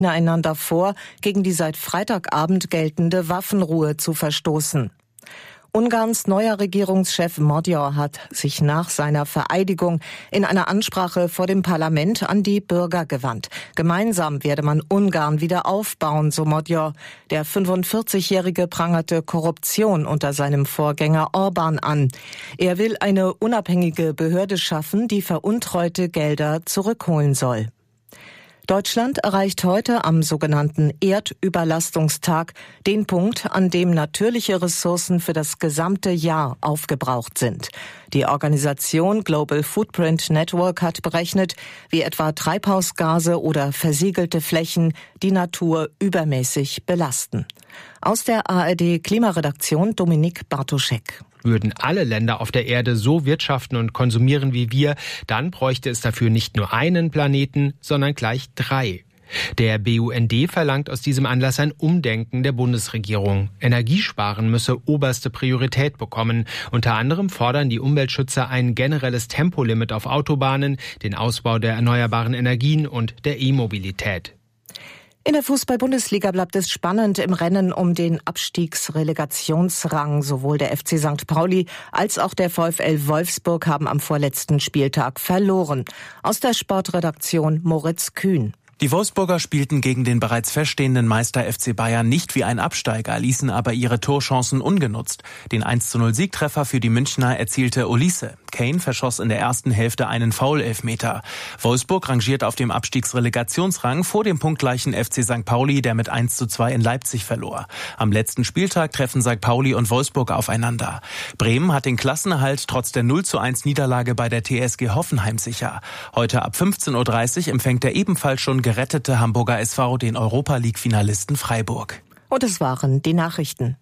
einander vor, gegen die seit Freitagabend geltende Waffenruhe zu verstoßen. Ungarns neuer Regierungschef Magyar hat sich nach seiner Vereidigung in einer Ansprache vor dem Parlament an die Bürger gewandt. Gemeinsam werde man Ungarn wieder aufbauen, so Magyar. Der 45-Jährige prangerte Korruption unter seinem Vorgänger Orbán an. Er will eine unabhängige Behörde schaffen, die veruntreute Gelder zurückholen soll. Deutschland erreicht heute am sogenannten Erdüberlastungstag den Punkt, an dem natürliche Ressourcen für das gesamte Jahr aufgebraucht sind. Die Organisation Global Footprint Network hat berechnet, wie etwa Treibhausgase oder versiegelte Flächen die Natur übermäßig belasten. Aus der ARD-Klimaredaktion Dominik Bartoschek. Würden alle Länder auf der Erde so wirtschaften und konsumieren wie wir, dann bräuchte es dafür nicht nur einen Planeten, sondern gleich 3. Der BUND verlangt aus diesem Anlass ein Umdenken der Bundesregierung. Energiesparen müsse oberste Priorität bekommen. Unter anderem fordern die Umweltschützer ein generelles Tempolimit auf Autobahnen, den Ausbau der erneuerbaren Energien und der E-Mobilität. In der Fußball-Bundesliga bleibt es spannend im Rennen um den Abstiegsrelegationsrang. Sowohl der FC St. Pauli als auch der VfL Wolfsburg haben am vorletzten Spieltag verloren. Aus der Sportredaktion Moritz Kühn. Die Wolfsburger spielten gegen den bereits feststehenden Meister FC Bayern nicht wie ein Absteiger, ließen aber ihre Torchancen ungenutzt. Den 1:0-Siegtreffer für die Münchner erzielte Olise. Kane verschoss in der ersten Hälfte einen Foul-Elfmeter. Wolfsburg rangiert auf dem Abstiegsrelegationsrang vor dem punktgleichen FC St. Pauli, der mit 1:2 in Leipzig verlor. Am letzten Spieltag treffen St. Pauli und Wolfsburg aufeinander. Bremen hat den Klassenerhalt trotz der 0:1 bei der TSG Hoffenheim sicher. Heute ab 15:30 Uhr empfängt der ebenfalls schon gerettete Hamburger SV den Europa-League-Finalisten Freiburg. Und es waren die Nachrichten.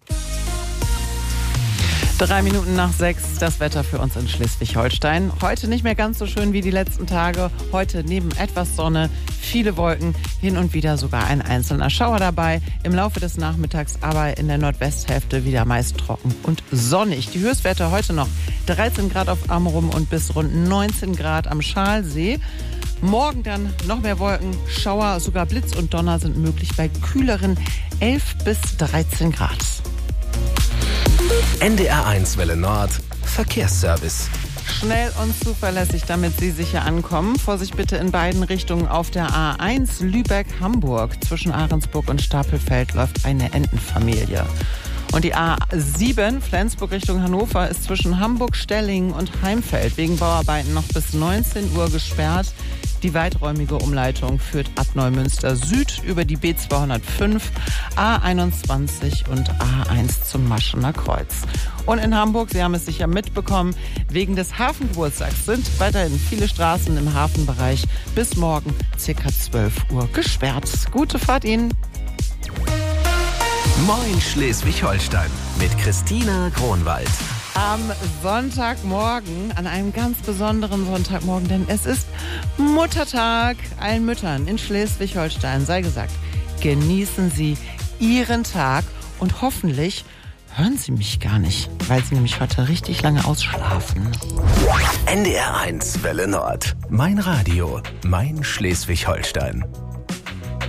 6:03, das Wetter für uns in Schleswig-Holstein. Heute nicht mehr ganz so schön wie die letzten Tage. Heute neben etwas Sonne, viele Wolken, hin und wieder sogar ein einzelner Schauer dabei. Im Laufe des Nachmittags aber in der Nordwesthälfte wieder meist trocken und sonnig. Die Höchstwerte heute noch 13 Grad auf Amrum und bis rund 19 Grad am Schalsee. Morgen dann noch mehr Wolken, Schauer, sogar Blitz und Donner sind möglich bei kühleren 11 bis 13 Grad. NDR1 Welle Nord, Verkehrsservice. Schnell und zuverlässig, damit Sie sicher ankommen. Vorsicht bitte in beiden Richtungen auf der A1 Lübeck-Hamburg. Zwischen Ahrensburg und Stapelfeld läuft eine Entenfamilie. Und die A7 Flensburg Richtung Hannover ist zwischen Hamburg-Stellingen und Heimfeld wegen Bauarbeiten noch bis 19 Uhr gesperrt. Die weiträumige Umleitung führt ab Neumünster Süd über die B205, A21 und A1 zum Maschener Kreuz. Und in Hamburg, Sie haben es sicher mitbekommen, wegen des Hafengeburtstags sind weiterhin viele Straßen im Hafenbereich bis morgen ca. 12 Uhr gesperrt. Gute Fahrt Ihnen! Moin Schleswig-Holstein mit Christina Kronwald. Am Sonntagmorgen, an einem ganz besonderen Sonntagmorgen, denn es ist Muttertag. Allen Müttern in Schleswig-Holstein sei gesagt, genießen Sie Ihren Tag und hoffentlich hören Sie mich gar nicht, weil Sie nämlich heute richtig lange ausschlafen. NDR1 Welle Nord. Mein Radio, mein Schleswig-Holstein.